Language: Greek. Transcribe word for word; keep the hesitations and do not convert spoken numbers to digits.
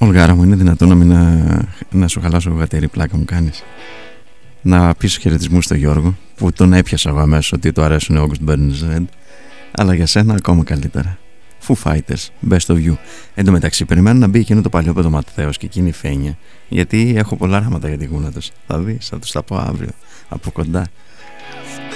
Ολγάρα μου, είναι δυνατόν να, μην να, να σου χαλάσω γατέρι, πλάκα μου κάνεις. Να πεις χαιρετισμούς στο Γιώργο, που τον έπιασα εγώ αμέσως ότι του αρέσουν August Burns Red, αλλά για σένα ακόμα καλύτερα. Foo Fighters, Best of You. Εν τω μεταξύ, περιμένω να μπει εκείνο το παλιό παιδοματθέος και εκείνη η Φένια, γιατί έχω πολλά ράματα για τη γούνα τους. Θα δεις, θα τους τα πω αύριο από κοντά.